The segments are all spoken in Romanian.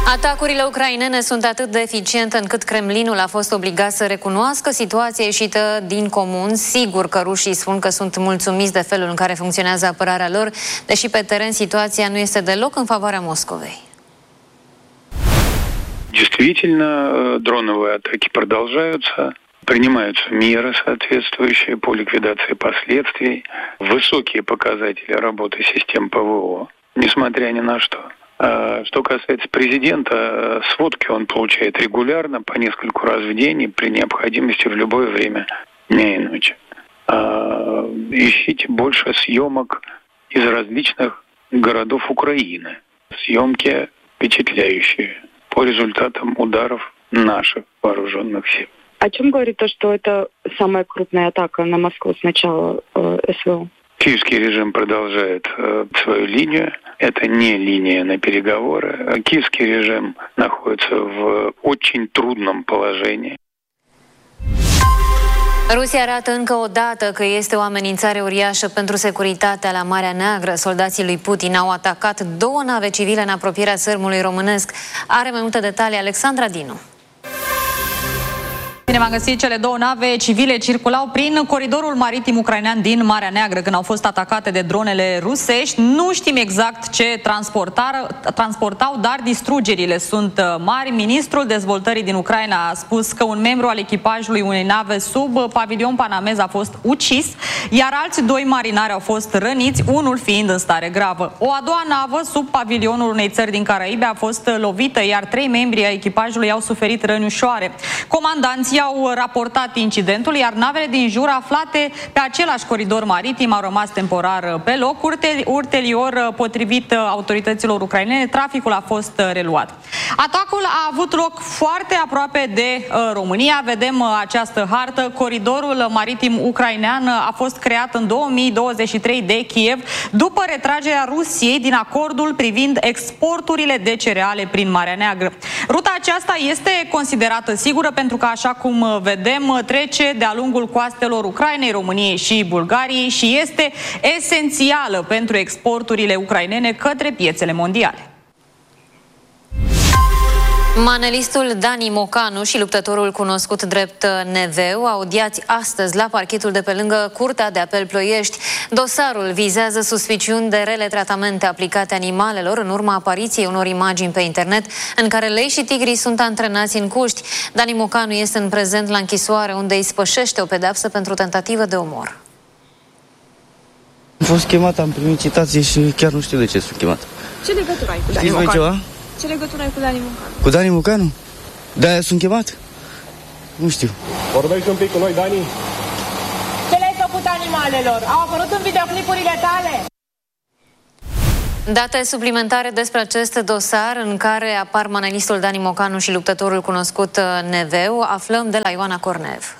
Atacurile ucrainene sunt atât de eficiente încât Kremlinul a fost obligat să recunoască situația ieșită din comun. Sigur că rușii spun că sunt mulțumiți de felul în care funcționează apărarea lor, deși pe teren situația nu este deloc în favoarea Moscovei. Действительно, дроновые атаки продолжаются. Принимаются меры соответствующие по ликвидации последствий. Высокие показатели работы систем ПВО, несмотря ни на что. Что касается президента, сводки он получает регулярно, по нескольку раз в день и при необходимости в любое время дня и ночи. Ищите больше съемок из различных городов Украины. Съемки впечатляющие по результатам ударов наших вооруженных сил. О чем говорит то, что это самая крупная атака на Москву с начала СВО? Киевский режим продолжает свою линию. Это не линия на переговоры. Киевский режим находится в очень трудном положении. Rusia arată încă o dată că este o amenințare uriașă pentru securitatea la Marea Neagră. Soldații lui Putin au atacat 2 nave civile în apropierea țărmului românesc. Are mai multe detalii Alexandra Dinu. Bine v-am găsit, cele 2 nave civile circulau prin coridorul maritim ucrainean din Marea Neagră când au fost atacate de dronele rusești. Nu știm exact ce transportau, dar distrugerile sunt mari. Ministrul dezvoltării din Ucraina a spus că un membru al echipajului unei nave sub pavilion panamez a fost ucis, iar alți 2 marinari au fost răniți, unul fiind în stare gravă. O a doua navă sub pavilionul unei țări din Caraibe a fost lovită, iar 3 membri ai echipajului au suferit răni ușoare. Comandanții au raportat incidentul, iar navele din jur aflate pe același coridor maritim au rămas temporar pe loc. Ulterior, potrivit autorităților ucrainene, traficul a fost reluat. Atacul a avut loc foarte aproape de România. Vedem această hartă. Coridorul maritim ucrainean a fost creat în 2023 de Kiev după retragerea Rusiei din acordul privind exporturile de cereale prin Marea Neagră. Ruta aceasta este considerată sigură pentru că, așa cum vedem, trece de-a lungul coastelor Ucrainei, României și Bulgariei și este esențială pentru exporturile ucrainene către piețele mondiale. Manelistul Dani Mocanu și luptătorul cunoscut drept Neveu, audiați astăzi la parchetul de pe lângă Curtea de Apel Ploiești. Dosarul vizează suspiciuni de rele tratamente aplicate animalelor în urma apariției unor imagini pe internet în care lei și tigrii sunt antrenați în cuști. Dani Mocanu este în prezent la închisoare, unde îi spășește o pedeapsă pentru tentativă de omor. Am fost chemat, am primit citație și chiar nu știu de ce sunt chemat. Ce legătură ai cu Dani Mocanu? Ce legătură ai cu Dani Mocanu? Cu Dani Mocanu? De-aia sunt chemat? Nu știu. Vorbești un pic cu noi, Dani? Ce le-ai făcut animalelor? Au apărut în videoclipurile tale? Date suplimentare despre acest dosar în care apar manelistul Dani Mocanu și luptătorul cunoscut Neveu aflăm de la Ioana Cornev.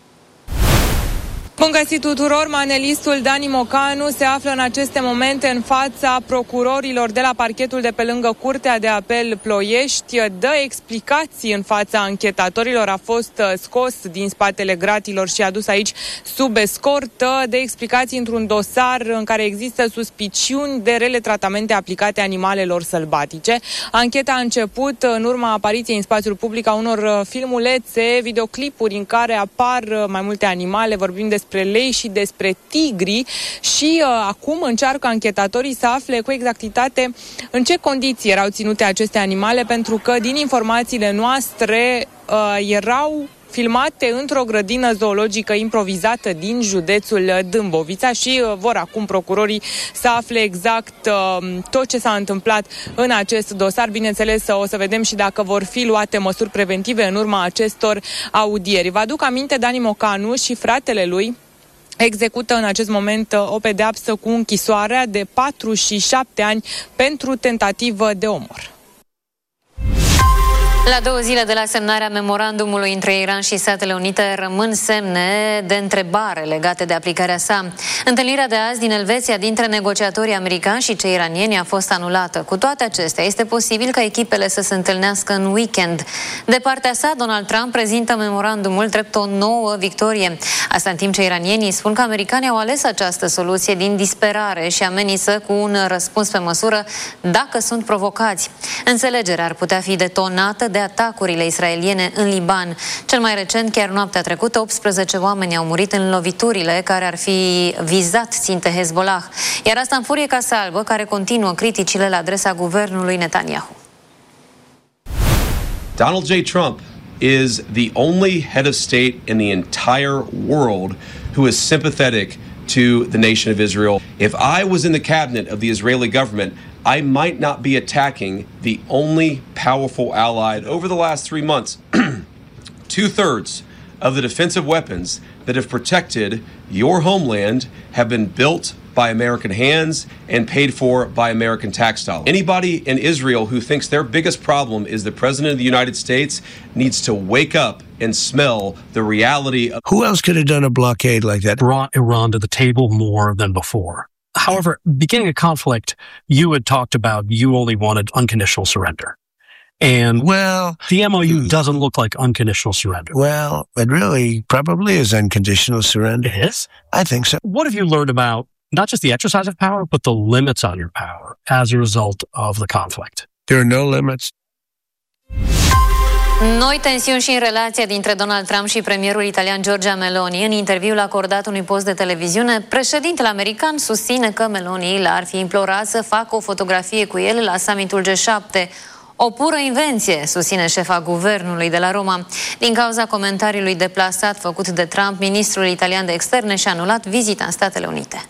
Bun găsit tuturor! Manelistul Dani Mocanu se află în aceste momente în fața procurorilor de la parchetul de pe lângă Curtea de Apel Ploiești. Dă explicații în fața anchetatorilor, a fost scos din spatele gratilor și adus aici sub escortă. Dă explicații într-un dosar în care există suspiciuni de rele tratamente aplicate animalelor sălbatice. Ancheta a început în urma apariției în spațiul public a unor filmulețe, videoclipuri în care apar mai multe animale, vorbim despre lei și despre tigri și acum încearcă anchetatorii să afle cu exactitate în ce condiții erau ținute aceste animale, pentru că din informațiile noastre erau filmate într-o grădină zoologică improvizată din județul Dâmbovița și vor acum procurorii să afle exact tot ce s-a întâmplat în acest dosar. Bineînțeles, o să vedem și dacă vor fi luate măsuri preventive în urma acestor audieri. Vă aduc aminte, Dani Mocanu și fratele lui execută în acest moment o pedeapsă cu închisoarea de 4 și 7 ani pentru tentativă de omor. La 2 zile de la semnarea memorandumului între Iran și Statele Unite rămân semne de întrebare legate de aplicarea sa. Întâlnirea de azi din Elveția dintre negociatorii americani și cei iranieni a fost anulată. Cu toate acestea, este posibil ca echipele să se întâlnească în weekend. De partea sa, Donald Trump prezintă memorandumul drept o nouă victorie. Asta în timp ce iranienii spun că americanii au ales această soluție din disperare și amenință cu un răspuns pe măsură dacă sunt provocați. Înțelegerea ar putea fi detonată de atacurile israeliene în Liban. Cel mai recent, chiar noaptea trecută, 18 oameni au murit în loviturile care ar fi vizat ținte Hezbollah. Iar asta în furie Casa Albă, care continuă criticile la adresa guvernului Netanyahu. Donald J. Trump is the only head of state in the entire world who is sympathetic to the nation of Israel. If I was in the cabinet of the Israeli government, I might not be attacking the only powerful ally. Over the last 3 months, 2/3 of the defensive weapons that have protected your homeland have been built by American hands and paid for by American tax dollars. Anybody in Israel who thinks their biggest problem is the President of the United States needs to wake up and smell the reality of... Who else could have done a blockade like that? Brought Iran to the table more than before. However, beginning a conflict, you had talked about you only wanted unconditional surrender. And the MOU doesn't look like unconditional surrender. Well, it really probably is unconditional surrender. It is? I think so. What have you learned about not just the exercise of power, but the limits on your power as a result of the conflict? There are no limits. Noi tensiuni și în relația dintre Donald Trump și premierul italian Giorgia Meloni. În interviul acordat unui post de televiziune, președintele american susține că Meloni l-ar fi implorat să facă o fotografie cu el la summitul G7. O pură invenție, susține șefa guvernului de la Roma. Din cauza comentariului deplasat făcut de Trump, ministrul italian de externe și-a anulat vizita în Statele Unite.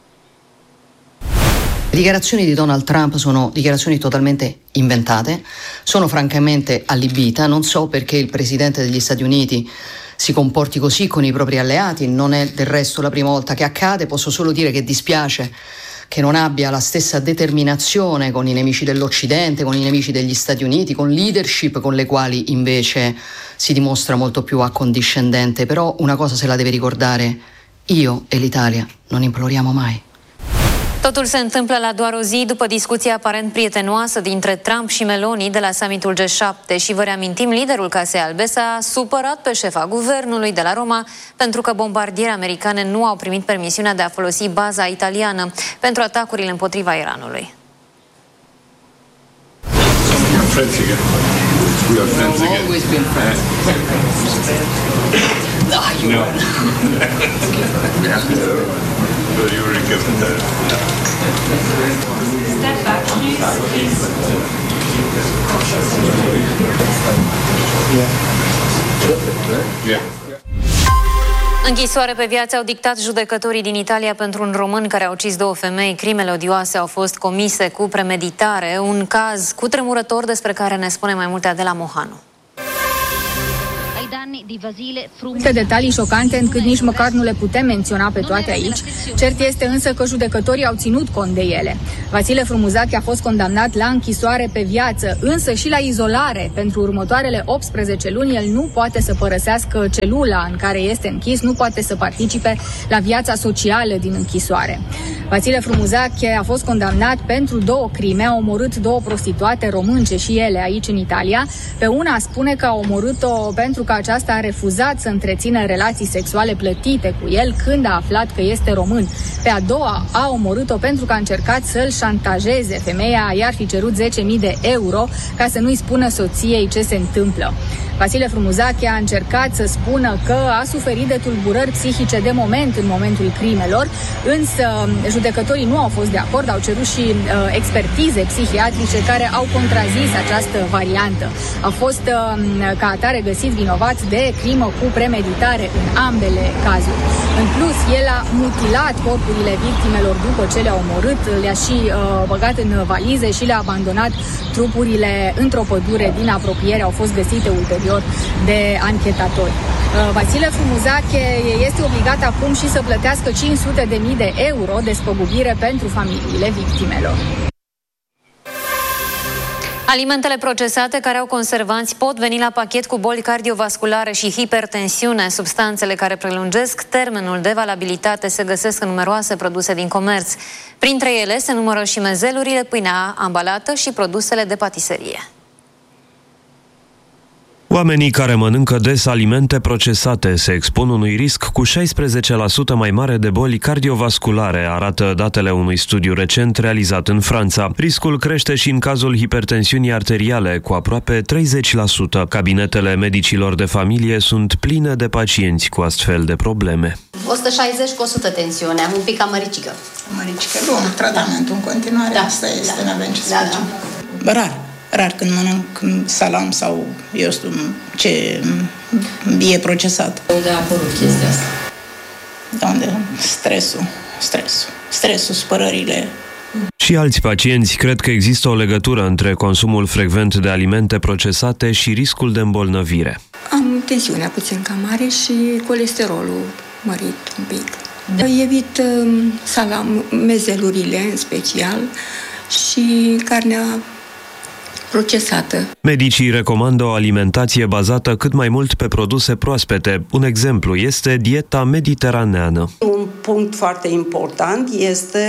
Le dichiarazioni di Donald Trump sono dichiarazioni totalmente inventate, sono francamente allibita, non so perché il presidente degli Stati Uniti si comporti così con i propri alleati, non è del resto la prima volta che accade, posso solo dire che dispiace che non abbia la stessa determinazione con i nemici dell'Occidente, con i nemici degli Stati Uniti, con leadership con le quali invece si dimostra molto più accondiscendente, però una cosa se la deve ricordare, io e l'Italia non imploriamo mai. Totul se întâmplă la doar o zi după discuția aparent prietenoasă dintre Trump și Meloni de la summitul G7 și vă reamintim, liderul Casei Albe s-a supărat pe șefa guvernului de la Roma pentru că bombardieri americane nu au primit permisiunea de a folosi baza italiană pentru atacurile împotriva Iranului. Step back, please. Închisoare pe viață au dictat judecătorii din Italia pentru un român care a ucis 2 femei. Crimele odioase au fost comise cu premeditare, un caz cutremurător despre care ne spune mai multe Adela Mohanu. Multe detalii șocante încât nici măcar nu le putem menționa pe toate aici. Cert este însă că judecătorii au ținut cont de ele. Vasile Frumuzache a fost condamnat la închisoare pe viață, însă și la izolare. Pentru următoarele 18 luni el nu poate să părăsească celula în care este închis, nu poate să participe la viața socială din închisoare. Vasile Frumuzache a fost condamnat pentru 2 crime, a omorât 2 prostituate românce și ele aici în Italia. Pe una spune că a omorât-o pentru că aceasta a refuzat să întrețină relații sexuale plătite cu el când a aflat că este român. Pe a doua a omorât-o pentru că a încercat să-l șantajeze. Femeia i-ar fi cerut 10.000 de euro ca să nu-i spună soției ce se întâmplă. Vasile Frumuzache a încercat să spună că a suferit de tulburări psihice de moment în momentul crimelor, însă judecătorii nu au fost de acord, au cerut și expertize psihiatrice care au contrazis această variantă. A fost ca atare găsit vinovat de crimă cu premeditare în ambele cazuri. În plus, el a mutilat corpurile victimelor după ce le-a omorât, le-a și băgat în valize și le-a abandonat trupurile într-o pădure din apropiere, au fost găsite ulterior de anchetatori. Vasile Frumuzache este obligat acum și să plătească 500.000 de euro despăgubire pentru familiile victimelor. Alimentele procesate care au conservanți pot veni la pachet cu boli cardiovasculare și hipertensiune. Substanțele care prelungesc termenul de valabilitate se găsesc în numeroase produse din comerț. Printre ele se numără și mezelurile, pâinea ambalată și produsele de patiserie. Oamenii care mănâncă des alimente procesate se expun unui risc cu 16% mai mare de boli cardiovasculare, arată datele unui studiu recent realizat în Franța. Riscul crește și în cazul hipertensiunii arteriale, cu aproape 30%. Cabinetele medicilor de familie sunt pline de pacienți cu astfel de probleme. 160 cu 100 tensiunea, un pic amaricică. Amaricică, bun, tratamentul în continuare, da, asta este, nu avem ce să facem. Rar când mănânc salam sau, eu știu, ce e procesat. Unde a apărut chestia asta? De unde? Stresul, supărările. Și alți pacienți cred că există o legătură între consumul frecvent de alimente procesate și riscul de îmbolnăvire. Am tensiunea puțin cam mare și colesterolul mărit un pic. Evit salam, mezelurile în special și carnea procesată. Medicii recomandă o alimentație bazată cât mai mult pe produse proaspete. Un exemplu este dieta mediteraneană. Un punct foarte important este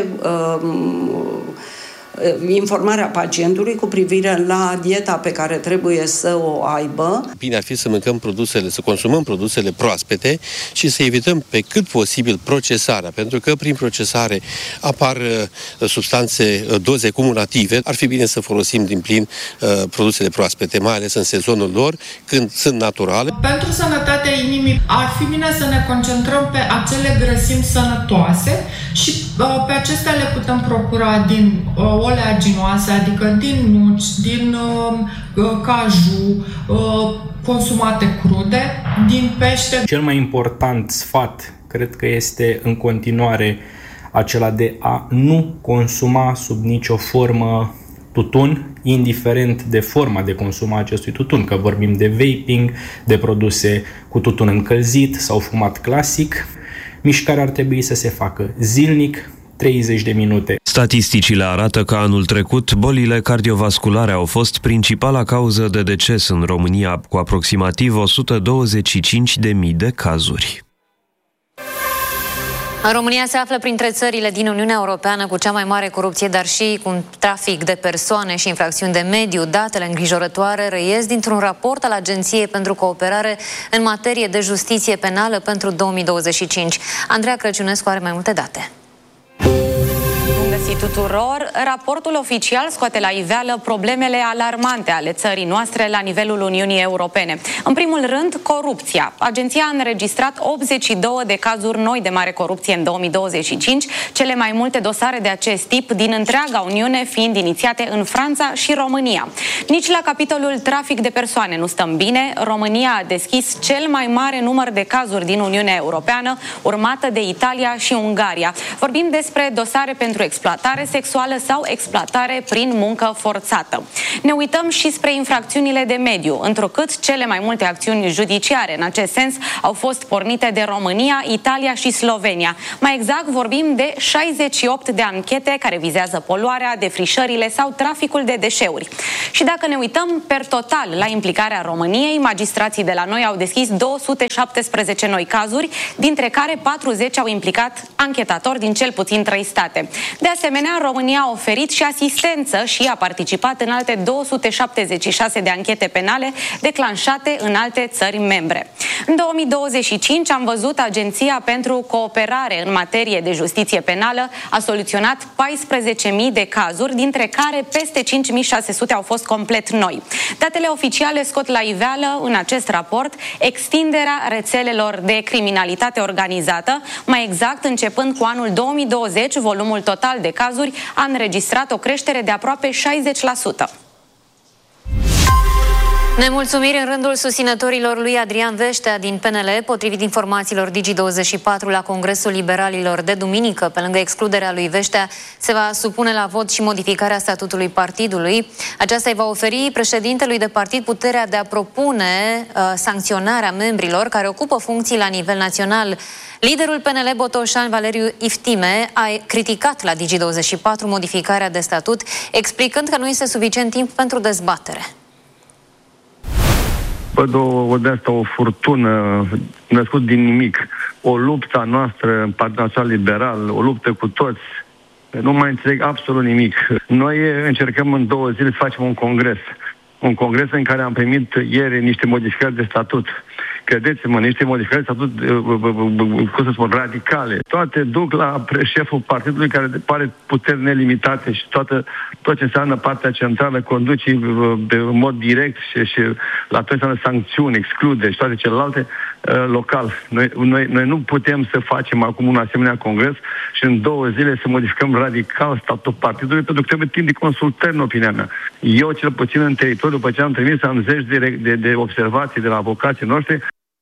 informarea pacientului cu privire la dieta pe care trebuie să o aibă. Bine ar fi să mâncăm produsele, să consumăm produsele proaspete și să evităm pe cât posibil procesarea, pentru că prin procesare apar substanțe, doze cumulative. Ar fi bine să folosim din plin produsele proaspete, mai ales în sezonul lor, când sunt naturale. Pentru sănătatea inimii ar fi bine să ne concentrăm pe acele grăsimi sănătoase și pe acestea le putem procura din oleaginoase, adică din nuci, din caju, consumate crude, din pește. Cel mai important sfat, cred că este în continuare acela de a nu consuma sub nicio formă tutun, indiferent de forma de consum a acestui tutun, că vorbim de vaping, de produse cu tutun încălzit sau fumat clasic. Mișcarea ar trebui să se facă zilnic, 30 de minute. Statisticile arată că anul trecut bolile cardiovasculare au fost principala cauză de deces în România, cu aproximativ 125.000 de cazuri. România se află printre țările din Uniunea Europeană cu cea mai mare corupție, dar și cu un trafic de persoane și infracțiuni de mediu. Datele îngrijorătoare reies dintr-un raport al Agenției pentru Cooperare în materie de justiție penală pentru 2025. Andreea Crăciunescu are mai multe date. Tuturor, raportul oficial scoate la iveală problemele alarmante ale țării noastre la nivelul Uniunii Europene. În primul rând, corupția. Agenția a înregistrat 82 de cazuri noi de mare corupție în 2025, cele mai multe dosare de acest tip din întreaga Uniune fiind inițiate în Franța și România. Nici la capitolul trafic de persoane nu stăm bine. România a deschis cel mai mare număr de cazuri din Uniunea Europeană, urmată de Italia și Ungaria. Vorbim despre dosare pentru exploatare sexuală sau exploatare prin muncă forțată. Ne uităm și spre infracțiunile de mediu, întrucât cele mai multe acțiuni judiciare în acest sens au fost pornite de România, Italia și Slovenia. Mai exact vorbim de 68 de anchete care vizează poluarea, defrișările sau traficul de deșeuri. Și dacă ne uităm per total la implicarea României, magistrații de la noi au deschis 217 noi cazuri, dintre care 40 au implicat anchetatori din cel puțin 3 state. De asemenea, România a oferit și asistență și a participat în alte 276 de anchete penale declanșate în alte țări membre. În 2025 am văzut Agenția pentru Cooperare în materie de justiție penală a soluționat 14.000 de cazuri, dintre care peste 5.600 au fost complet noi. Datele oficiale scot la iveală în acest raport extinderea rețelelor de criminalitate organizată. Mai exact, începând cu anul 2020, volumul total de cazuri a înregistrat o creștere de aproape 60%. Nemulțumiri în rândul susținătorilor lui Adrian Veștea din PNL, potrivit informațiilor Digi24 la Congresul Liberalilor de duminică. Pe lângă excluderea lui Veștea, se va supune la vot și modificarea statutului partidului. Aceasta îi va oferi președintelui de partid puterea de a propune sancționarea membrilor care ocupă funcții la nivel național. Liderul PNL Botoșan, Valeriu Iftime, a criticat la Digi24 modificarea de statut, explicând că nu este suficient timp pentru dezbatere. Văd o furtună născut din nimic, o luptă a noastră în Partidul Național Liberal, o luptă cu toți. Nu mai înțeleg absolut nimic. Noi încercăm în 2 zile să facem un congres în care am primit ieri niște modificări de statut. Credeți-mă, niște modificări de statut, cum să spun, radicale. Toate duc la șeful partidului care pare puteri nelimitate și tot ce înseamnă partea centrală conduce în mod direct și la tot ce înseamnă sancțiuni, exclude și toate celelalte local. Noi nu putem să facem acum un asemenea congres și în 2 zile să modificăm radical statutul partidului, pentru că trebuie timp de consultări, în opinia mea. Eu, cel puțin în teritoriu, după ce am trimis, am zeci de observații de la avocații noștri.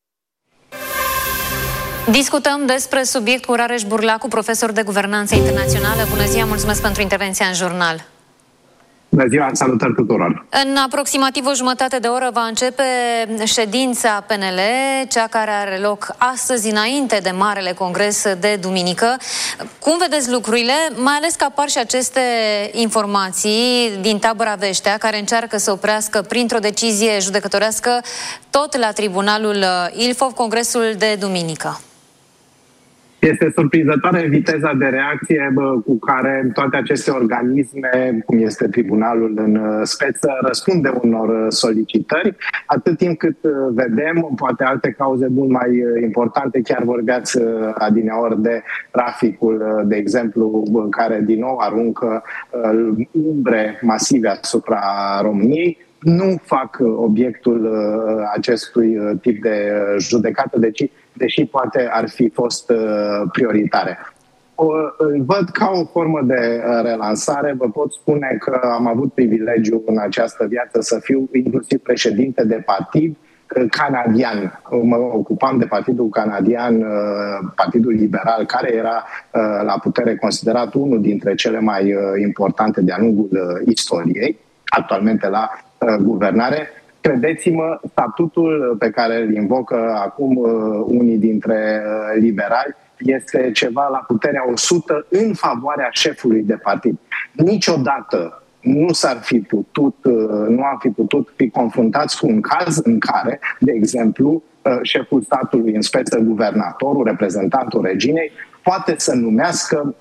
Discutăm despre subiect cu Rareș Burlacu, profesor de guvernanță internațională. Bună ziua, mulțumesc pentru intervenția în jurnal. Bună ziua, salutări tuturor! În aproximativ o jumătate de oră va începe ședința PNL, cea care are loc astăzi, înainte de Marele Congres de duminică. Cum vedeți lucrurile? Mai ales că apar și aceste informații din tabăra Veștea, care încearcă să oprească printr-o decizie judecătorească tot la Tribunalul Ilfov Congresul de duminică. Este surprinzătoare viteza de reacție cu care toate aceste organisme, cum este Tribunalul în speță, răspunde unor solicitări, atât timp cât vedem, poate alte cauze mult mai importante, chiar vorbeați adineori de traficul, de exemplu, care din nou aruncă umbre masive asupra României, nu fac obiectul acestui tip de judecată, deși poate ar fi fost prioritare. Văd ca o formă de relansare. Vă pot spune că am avut privilegiul în această viață să fiu inclusiv președinte de partid canadian. Mă ocupam de partidul canadian, Partidul Liberal, care era la putere considerat unul dintre cele mai importante de-a lungul istoriei, actualmente la guvernare. Credeți-mă, statutul pe care îl invocă acum unii dintre liberali este ceva la puterea 100 în favoarea șefului de partid. Niciodată nu am fi putut fi confruntați cu un caz în care, de exemplu, șeful statului în speță, guvernatorul, reprezentantul reginei, poate să numească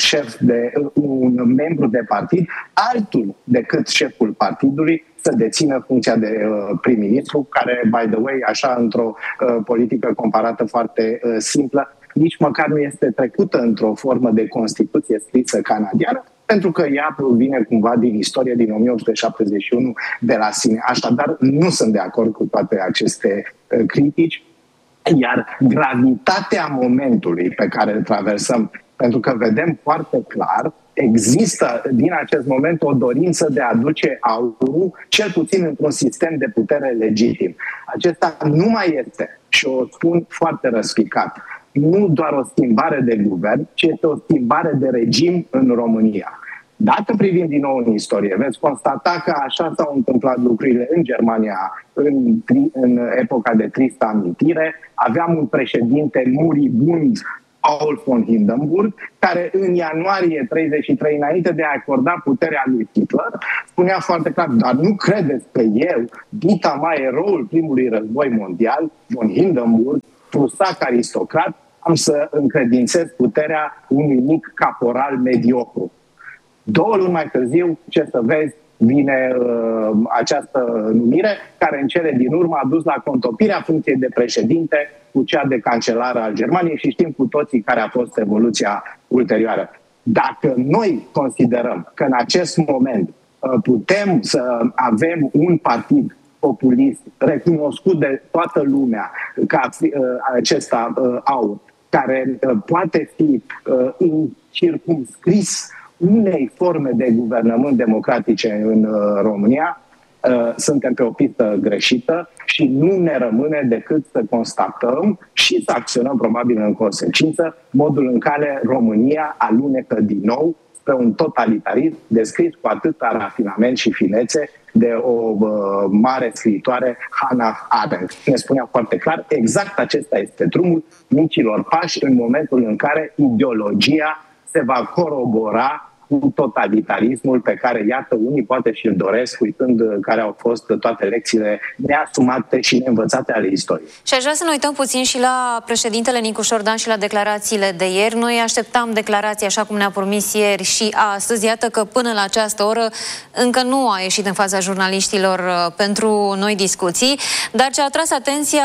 un membru de partid altul decât șeful partidului să dețină funcția de prim-ministru, care, by the way, așa într-o politică comparată foarte simplă, nici măcar nu este trecută într-o formă de Constituție scrisă canadiană, pentru că ea provine cumva din istorie din 1871 de la sine. Așadar, nu sunt de acord cu toate aceste critici, iar gravitatea momentului pe care îl traversăm, pentru că vedem foarte clar, există din acest moment o dorință de a aduce aurul, cel puțin într-un sistem de putere legitim. Acesta nu mai este, și o spun foarte răspicat, nu doar o schimbare de guvern, ci este o schimbare de regim în România. Dacă privim din nou în istorie, veți constata că așa s-au întâmplat lucrurile în Germania în epoca de tristă amintire. Aveam un președinte muribund, Paul von Hindenburg, care în ianuarie 33, înainte de a acorda puterea lui Hitler, spunea foarte clar: dar nu credeți că eu, dita mai eroul primului război mondial, von Hindenburg, prusac aristocrat, am să încredințez puterea unui mic caporal mediocru. 2 luni mai târziu, ce să vezi, vine această numire, care în cele din urmă a dus la contopirea funcției de președinte cu cea de cancelar al Germaniei și știm cu toții care a fost evoluția ulterioară. Dacă noi considerăm că în acest moment putem să avem un partid populist recunoscut de toată lumea ca acesta AUR, care poate fi circumscris unei forme de guvernământ democratice în România, suntem pe o pistă greșită și nu ne rămâne decât să constatăm și să acționăm probabil în consecință modul în care România alunecă din nou spre un totalitarism descris cu atâta rafinament și finețe de o mare scriitoare, Hannah Arendt. Ne spunea foarte clar, exact acesta este drumul micilor pași în momentul în care ideologia se va corobora cu totalitarismul pe care, iată, unii poate și-l doresc, uitând care au fost toate lecțiile neasumate și neînvățate ale istoriei. Și aș vrea să ne uităm puțin și la președintele Nicu Șordan și la declarațiile de ieri. Noi așteptam declarații așa cum ne-a promis ieri și astăzi. Iată că până la această oră încă nu a ieșit în fața jurnaliștilor pentru noi discuții, dar ce a atras atenția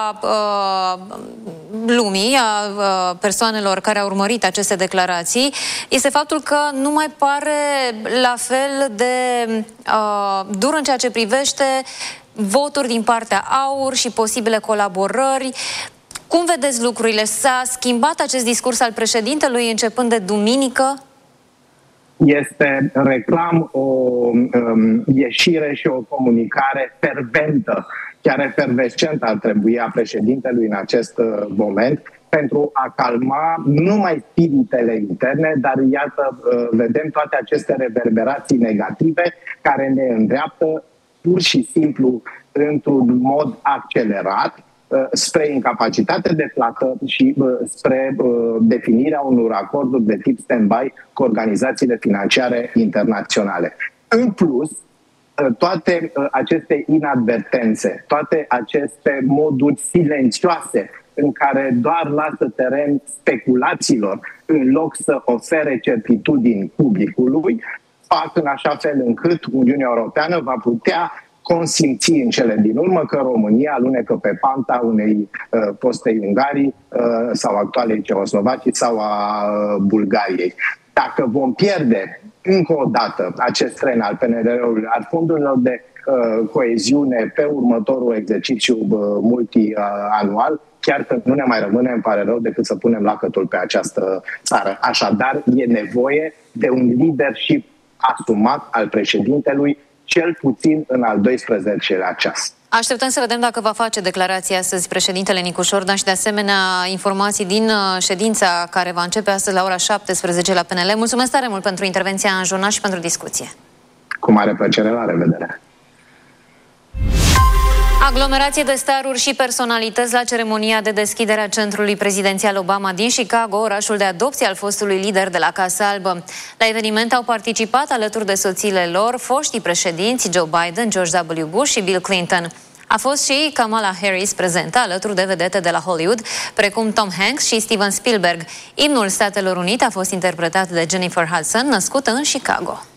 lumii, a persoanelor care au urmărit aceste declarații, este faptul că nu mai pare la fel de dur în ceea ce privește voturi din partea AUR și posibile colaborări. Cum vedeți lucrurile? S-a schimbat acest discurs al președintelui începând de duminică? Este, reclam, o ieșire și o comunicare ferventă, chiar efervescentă ar trebui a președintelui în acest moment, pentru a calma nu numai spiritele interne, dar iată, vedem toate aceste reverberații negative care ne îndreaptă pur și simplu într-un mod accelerat spre incapacitate de plată și spre definirea unor acorduri de tip stand-by cu organizațiile financiare internaționale. În plus, toate aceste inadvertențe, toate aceste moduri silențioase în care doar lasă teren speculațiilor în loc să ofere certitudini publicului, fac în așa fel încât Uniunea Europeană va putea consimți în cele din urmă că România alunecă pe panta unei fostei Ungarii sau actualei Ceoslovacii sau a Bulgariei. Dacă vom pierde încă o dată acest tren al PNRR-ului, al fondurilor de coeziune pe următorul exercițiu multianual, chiar că nu ne mai rămâne, îmi pare rău, decât să punem lacătul pe această țară. Așadar, e nevoie de un leadership asumat al președintelui, cel puțin în al 12-lea ceas. Așteptăm să vedem dacă va face declarația astăzi președintele Nicu Șordan și de asemenea informații din ședința care va începe astăzi la ora 17 la PNL. Mulțumesc tare mult pentru intervenția în jurnal și pentru discuție. Cu mare plăcere, la revedere! Aglomerație de staruri și personalități la ceremonia de deschidere a centrului prezidențial Obama din Chicago, orașul de adopție al fostului lider de la Casa Albă. La eveniment au participat alături de soțiile lor foștii președinți Joe Biden, George W. Bush și Bill Clinton. A fost și Kamala Harris prezentă alături de vedete de la Hollywood, precum Tom Hanks și Steven Spielberg. Imnul Statelor Unite a fost interpretat de Jennifer Hudson, născută în Chicago.